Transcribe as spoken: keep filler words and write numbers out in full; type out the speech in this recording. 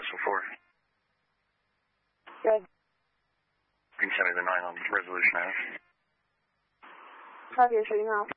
Bristol four. Good. You can send me the nine on Resolution Ave. Copy, shutting off.